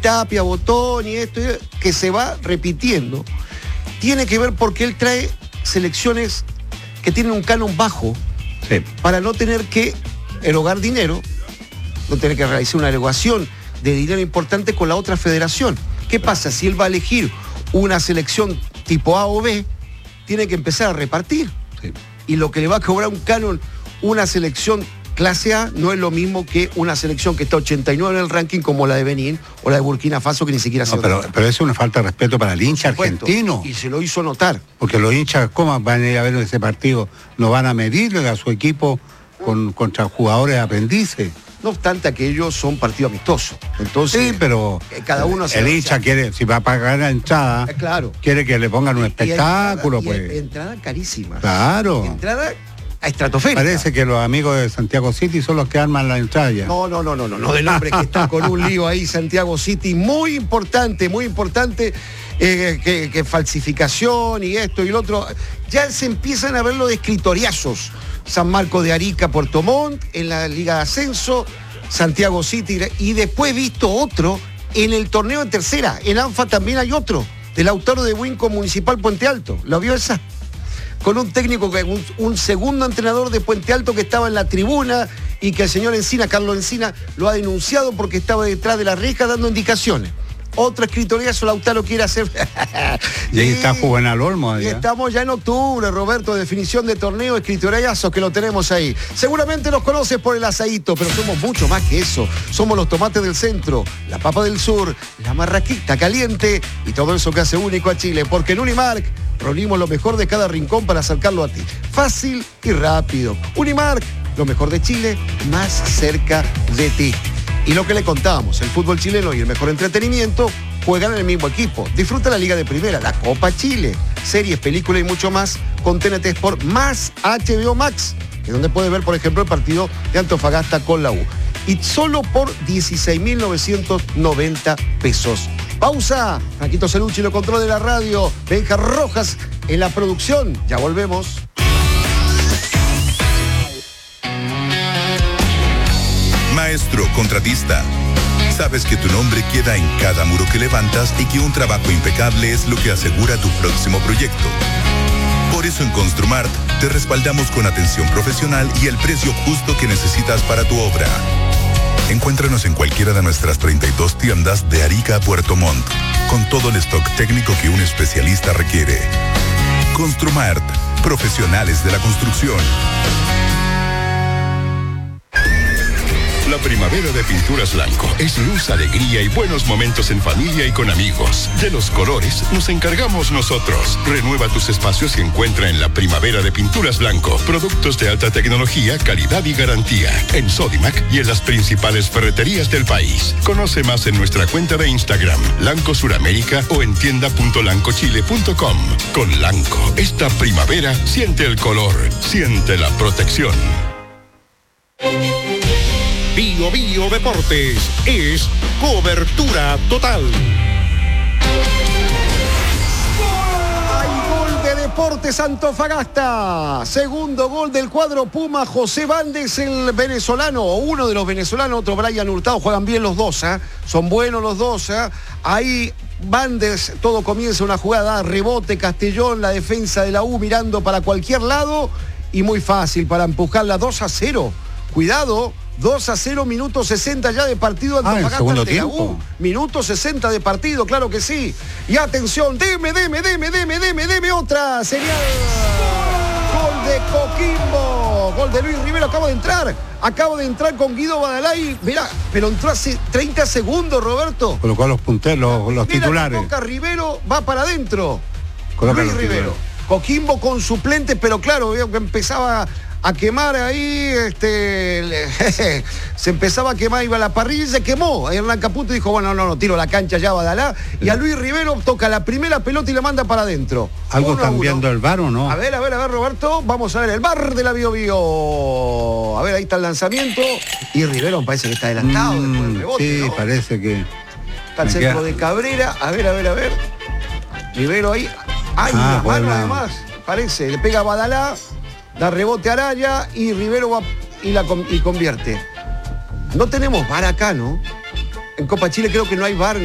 Tapia, Botón y esto, que se va repitiendo, tiene que ver porque él trae selecciones que tienen un canon bajo, sí, para no tener que erogar dinero, no tener que realizar una erogación de dinero importante con la otra federación. ¿Qué pasa? Si él va a elegir una selección tipo A o B, tiene que empezar a repartir. Sí. Y lo que le va a cobrar un canon una selección clase A no es lo mismo que una selección que está 89 en el ranking como la de Benín o la de Burkina Faso, que ni siquiera se pero eso es una falta de respeto para el hincha argentino. Y se lo hizo notar. Porque los hinchas, ¿cómo van a ir a ver ese partido? No van a medirle a su equipo contra jugadores aprendices. No obstante, aquellos son partidos amistosos. Entonces, sí, pero cada uno el hincha quiere, si va a pagar la entrada, claro, quiere que le pongan un espectáculo. Entrada carísima. Claro. Entrada estratosférica. Parece que los amigos de Santiago City son los que arman la entrada. No, del hombre que está con un lío ahí, Santiago City, muy importante, que falsificación y esto y lo otro. Ya se empiezan a ver los de escritoriazos. San Marcos de Arica, Puerto Montt, en la Liga de Ascenso, Santiago City, y después visto otro en el torneo de tercera. En ANFA también hay otro, del Lautaro de Winco Municipal Puente Alto. ¿Lo vio esa? Con un técnico, un segundo entrenador de Puente Alto que estaba en la tribuna y que el señor Encina, Carlos Encina, lo ha denunciado porque estaba detrás de la reja dando indicaciones. Otro escritoriazo, Lautaro quiere hacer. Y ahí está Juvenal Olmo. Y estamos ya en octubre, Roberto, definición de torneo, escritoriazo, que lo tenemos ahí. Seguramente nos conoces por el asadito, pero somos mucho más que eso. Somos los tomates del centro, la papa del sur, la marraquita caliente y todo eso que hace único a Chile. Porque en Unimark reunimos lo mejor de cada rincón para acercarlo a ti. Fácil y rápido. Unimark, lo mejor de Chile, más cerca de ti. Y lo que le contábamos, el fútbol chileno y el mejor entretenimiento juegan en el mismo equipo. Disfruta la Liga de Primera, la Copa Chile, series, películas y mucho más con TNT Sport más HBO Max, que es donde puede ver, por ejemplo, el partido de Antofagasta con la U. Y solo por 16.990 pesos. Pausa. Franquito Celucci, lo control de la radio. Benja Rojas en la producción. Ya volvemos. Maestro contratista, sabes que tu nombre queda en cada muro que levantas y que un trabajo impecable es lo que asegura tu próximo proyecto. Por eso en Construmart te respaldamos con atención profesional y el precio justo que necesitas para tu obra. Encuéntranos en cualquiera de nuestras 32 tiendas de Arica a Puerto Montt, con todo el stock técnico que un especialista requiere. Construmart, profesionales de la construcción. La primavera de Pinturas Blanco es luz, alegría y buenos momentos en familia y con amigos. De los colores nos encargamos nosotros. Renueva tus espacios y encuentra en la primavera de Pinturas Blanco productos de alta tecnología, calidad y garantía. En Sodimac y en las principales ferreterías del país. Conoce más en nuestra cuenta de Instagram, Lanco Suramérica, o en tienda.lancochile.com. Con Lanco, esta primavera siente el color, siente la protección. Bio Bio Deportes es cobertura total. Hay gol de Deportes Antofagasta. Segundo gol del cuadro Puma. José Bandes, el venezolano, o uno de los venezolanos, otro Brian Hurtado. Juegan bien los dos, son buenos los dos. Ahí Bandes, todo comienza una jugada, rebote, Castellón, la defensa de la U mirando para cualquier lado y muy fácil para empujarla 2-0. Cuidado. 2-0, minuto 60 ya de partido Antofagasta ante la U. Minuto 60 de partido, claro que sí. Y atención, deme otra señal. Gol de Coquimbo. Gol de Luis Rivero, acaba de entrar con Guido Badalay. Mirá, pero entró hace 30 segundos, Roberto. Colocó a los punteros, los titulares. Coloca Rivero, va para adentro. Luis Rivero. Coquimbo con suplente, pero claro, veo que empezaba a quemar ahí, se empezaba a quemar, iba a la parrilla, se quemó. Ahí Hernán Caputo dijo, bueno, no, tiro la cancha ya, Badalá. Y a Luis Rivero toca la primera pelota y la manda para adentro. ¿Algo están viendo el VAR o no? A ver, Roberto, vamos a ver el VAR de la Bio Bio. A ver, ahí está el lanzamiento. Y Rivero parece que está adelantado después del rebote, sí, ¿no? Parece que... Está el centro de Cabrera. A ver. Rivero ahí. Hay una mano además, parece. Le pega a Badalá. Da rebote a Araya y Rivero va y convierte. No tenemos VAR acá, ¿no? En Copa Chile creo que no hay VAR.